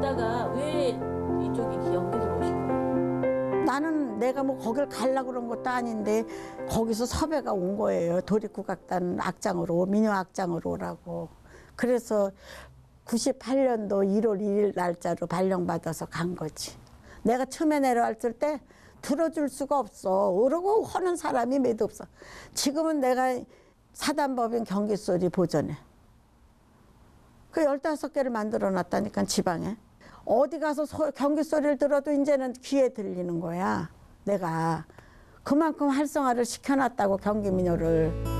있다가 왜 이쪽이 경기도로 오신 거예요? 나는 내가 뭐 거길 가려고 그런 것도 아닌데 거기서 섭외가 온 거예요. 도립국악단 악장으로, 민요 악장으로 오라고. 그래서 98년도 1월 2일 날짜로 발령받아서 간 거지. 내가 처음에 내려왔을 때 들어줄 수가 없어. 오르고 하는 사람이 매도 없어. 지금은 내가 사단법인 경기소리 보전에 그 15개를 만들어 놨다니까 지방에. 어디 가서 경기소리를 들어도 이제는 귀에 들리는 거야. 내가 그만큼 활성화를 시켜놨다고 경기민요를.